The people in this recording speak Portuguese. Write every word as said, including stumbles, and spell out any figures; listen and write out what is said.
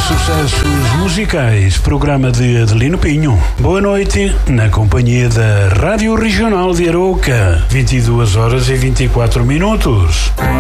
Sucessos musicais, programa de Adelino Pinho. Boa noite, na companhia da Rádio Regional de Arouca, vinte e duas horas e vinte e quatro minutos.